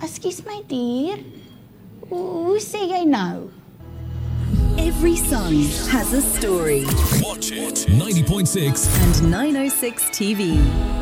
Ekskuus my dier. Hoe sê jy nou? Every song has a story. Watch it. 90.6 and 906 TV.